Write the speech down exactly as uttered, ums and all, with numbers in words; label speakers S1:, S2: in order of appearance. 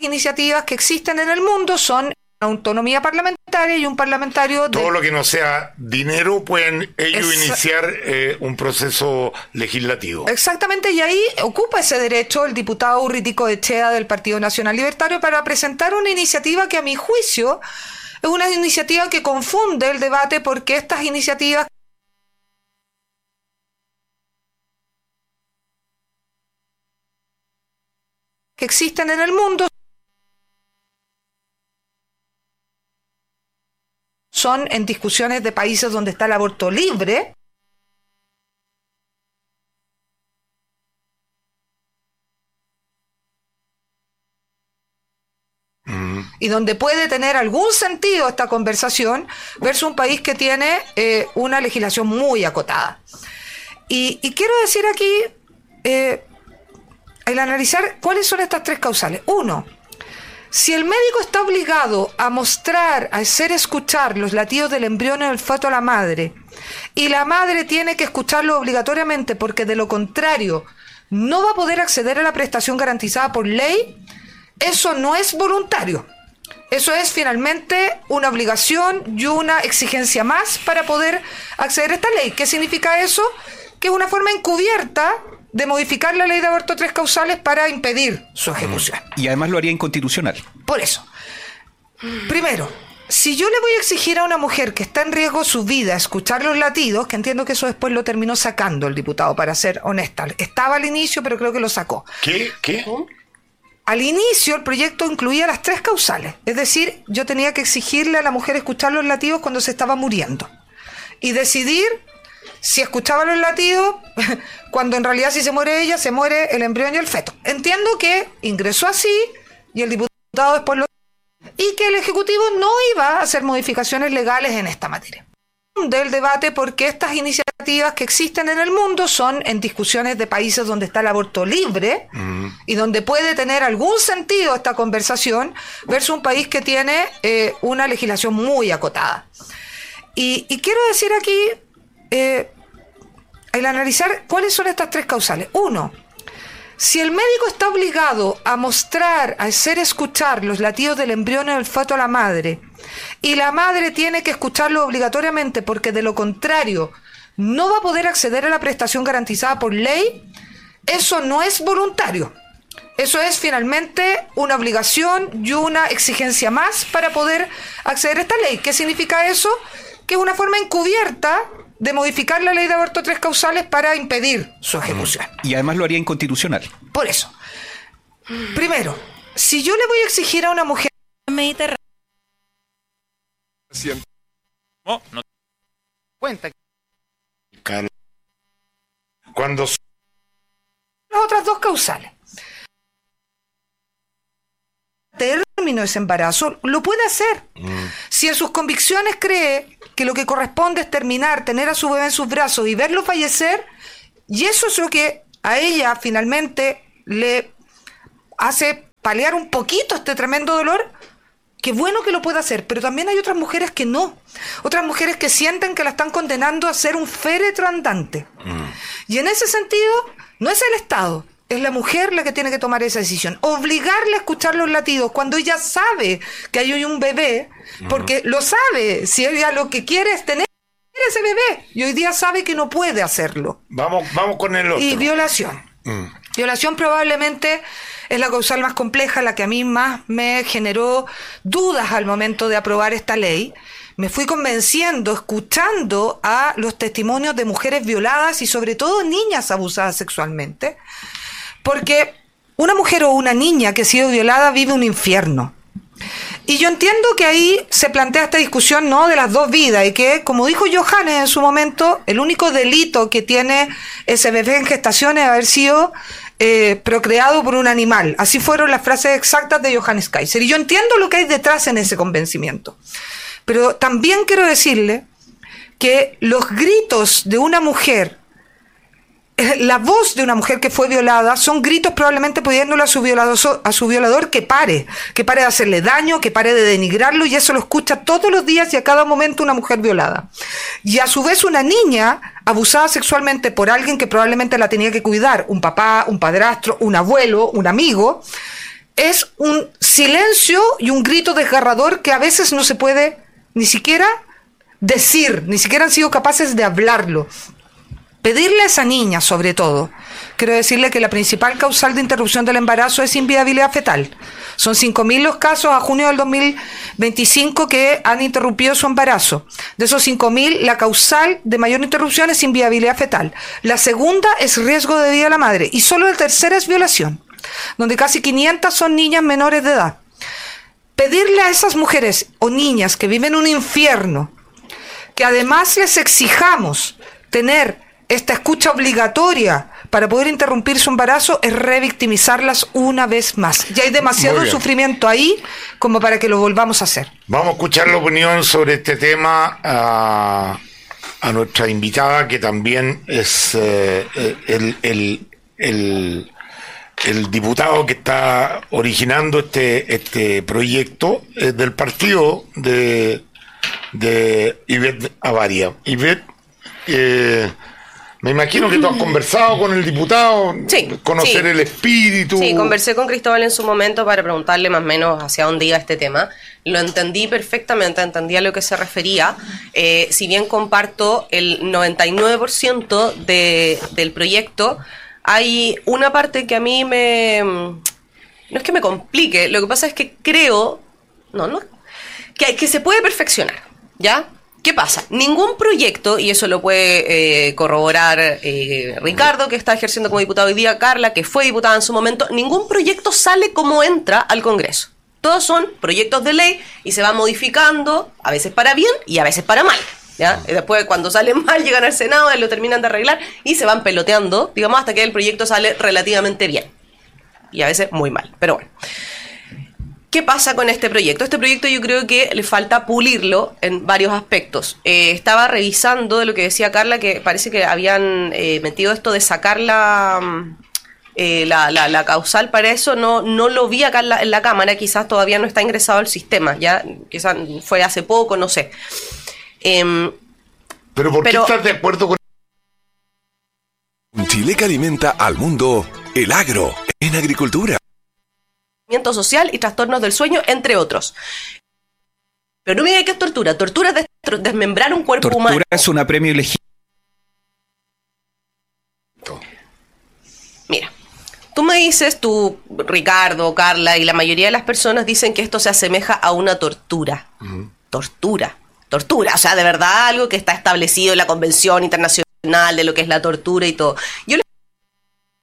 S1: iniciativas que existen en el mundo son autonomía parlamentaria y un parlamentario... De...
S2: Todo lo que no sea dinero pueden ellos
S1: es...
S2: iniciar eh, un proceso legislativo.
S1: Exactamente, y ahí ocupa ese derecho el diputado Urritico Echea del Partido Nacional Libertario para presentar una iniciativa que a mi juicio es una iniciativa que confunde el debate, porque estas iniciativas que existen en el mundo son en discusiones de países donde está el aborto libre, mm. y donde puede tener algún sentido esta conversación, versus un país que tiene eh, una legislación muy acotada. Y, y quiero decir aquí, eh, al analizar cuáles son estas tres causales. Uno, si el médico está obligado a mostrar, a hacer escuchar los latidos del embrión en el feto a la madre, y la madre tiene que escucharlo obligatoriamente porque de lo contrario no va a poder acceder a la prestación garantizada por ley, eso no es voluntario. Eso es finalmente una obligación y una exigencia más para poder acceder a esta ley. ¿Qué significa eso? Que es una forma encubierta de modificar la ley de aborto tres causales para impedir su ejecución.
S3: Y además lo haría inconstitucional.
S1: Por eso. Primero, si yo le voy a exigir a una mujer que está en riesgo su vida escuchar los latidos, que entiendo que eso después lo terminó sacando el diputado, para ser honesta. Estaba al inicio, pero creo que lo sacó.
S2: ¿Qué? ¿Qué?
S1: Al inicio el proyecto incluía las tres causales. Es decir, yo tenía que exigirle a la mujer escuchar los latidos cuando se estaba muriendo. Y decidir si escuchaba los latidos, cuando en realidad si se muere ella, se muere el embrión y el feto. Entiendo que ingresó así y el diputado después lo... y que el Ejecutivo no iba a hacer modificaciones legales en esta materia. Del debate, porque estas iniciativas que existen en el mundo son en discusiones de países donde está el aborto libre, mm. y donde puede tener algún sentido esta conversación, versus un país que tiene eh, una legislación muy acotada. Y, y quiero decir aquí... Eh, al analizar cuáles son estas tres causales. Uno, si el médico está obligado a mostrar, a hacer escuchar los latidos del embrión en el feto a la madre, y la madre tiene que escucharlo obligatoriamente porque de lo contrario no va a poder acceder a la prestación garantizada por ley, eso no es voluntario. Eso es finalmente una obligación y una exigencia más para poder acceder a esta ley. ¿Qué significa eso? Que es una forma encubierta de modificar la ley de aborto tres causales para impedir su ejecución.
S3: Y además lo haría inconstitucional.
S1: Por eso. Primero, si yo le voy a exigir a una mujer...
S4: Mediterráneo.
S5: No, no.
S4: Cuenta.
S2: Cuando...
S1: Las otras dos causales. Término de ese embarazo, lo puede hacer. Mm. Si en sus convicciones cree que lo que corresponde es terminar, tener a su bebé en sus brazos y verlo fallecer, y eso es lo que a ella finalmente le hace paliar un poquito este tremendo dolor, qué bueno que lo pueda hacer, pero también hay otras mujeres que no, otras mujeres que sienten que la están condenando a ser un féretro andante. Mm. Y en ese sentido, no es el Estado, es la mujer la que tiene que tomar esa decisión. Obligarle a escuchar los latidos cuando ella sabe que hay un bebé, porque uh-huh. lo sabe, si ella lo que quiere es tener ese bebé, y hoy día sabe que no puede hacerlo.
S2: Vamos, vamos con el otro.
S1: Y violación. Mm. Violación probablemente es la causal más compleja, la que a mí más me generó dudas al momento de aprobar esta ley. Me fui convenciendo, escuchando a los testimonios de mujeres violadas y sobre todo niñas abusadas sexualmente, porque una mujer o una niña que ha sido violada vive un infierno. Y yo entiendo que ahí se plantea esta discusión, ¿no?, de las dos vidas, y que, como dijo Johannes en su momento, el único delito que tiene ese bebé en gestación es haber sido eh, procreado por un animal. Así fueron las frases exactas de Johannes Kaiser. Y yo entiendo lo que hay detrás en ese convencimiento. Pero también quiero decirle que los gritos de una mujer, la voz de una mujer que fue violada, son gritos probablemente pidiéndole a su violador, a su violador que pare, que pare de hacerle daño, que pare de denigrarlo, y eso lo escucha todos los días y a cada momento una mujer violada. Y a su vez una niña abusada sexualmente por alguien que probablemente la tenía que cuidar, un papá, un padrastro, un abuelo, un amigo, es un silencio y un grito desgarrador que a veces no se puede ni siquiera decir, ni siquiera han sido capaces de hablarlo. Pedirle a esa niña, sobre todo, quiero decirle que la principal causal de interrupción del embarazo es inviabilidad fetal. Son cinco mil los casos a junio del dos mil veinticinco que han interrumpido su embarazo. De esos cinco mil, la causal de mayor interrupción es inviabilidad fetal. La segunda es riesgo de vida de la madre. Y solo la tercera es violación, donde casi quinientas son niñas menores de edad. Pedirle a esas mujeres o niñas que viven un infierno, que además les exijamos tener esta escucha obligatoria para poder interrumpir su embarazo, es revictimizarlas una vez más. Ya hay demasiado sufrimiento ahí como para que lo volvamos a hacer.
S2: Vamos a escuchar la opinión sobre este tema a, a nuestra invitada, que también es eh, el, el, el, el diputado que está originando este, este proyecto, eh, del partido de, de Ivette Avaria. Ivette, eh, me imagino que tú has conversado con el diputado,
S5: sí,
S2: conocer
S5: sí.
S2: el espíritu.
S5: Sí, conversé con Cristóbal en su momento para preguntarle más o menos hacia dónde iba este tema. Lo entendí perfectamente, entendí a lo que se refería. Eh, si bien comparto el noventa y nueve por ciento de, del proyecto, hay una parte que a mí me... No es que me complique, lo que pasa es que creo... No, no. Que, que se puede perfeccionar, ¿ya? ¿Qué pasa? Ningún proyecto, y eso lo puede eh, corroborar eh, Ricardo, que está ejerciendo como diputado hoy día, Carla, que fue diputada en su momento, ningún proyecto sale como entra al Congreso. Todos son proyectos de ley y se van modificando, a veces para bien y a veces para mal, ¿ya? Y después, cuando salen mal, llegan al Senado y lo terminan de arreglar y se van peloteando, digamos, hasta que el proyecto sale relativamente bien. Y a veces muy mal, pero bueno. ¿Qué pasa con este proyecto? Este proyecto yo creo que le falta pulirlo en varios aspectos. Eh, estaba revisando de lo que decía Carla, que parece que habían eh, metido esto de sacar la, eh, la, la, la causal para eso. No, no lo vi acá en la, en la Cámara, quizás todavía no está ingresado al sistema, ya quizás fue hace poco, no sé. Eh,
S2: ¿Pero por
S5: pero,
S2: qué estás de acuerdo con...?
S6: Chile que alimenta al mundo, el agro en agricultura.
S5: Social y trastornos del sueño, entre otros. Pero no me diga que es tortura. Tortura es des- desmembrar un cuerpo
S3: Tortura
S5: humano.
S3: es una premio legítimo.
S5: Mira, tú me dices, tú, Ricardo, Carla y la mayoría de las personas dicen que esto se asemeja a una tortura. Uh-huh. Tortura. Tortura. O sea, de verdad algo que está establecido en la Convención Internacional de lo que es la tortura y todo. Yo les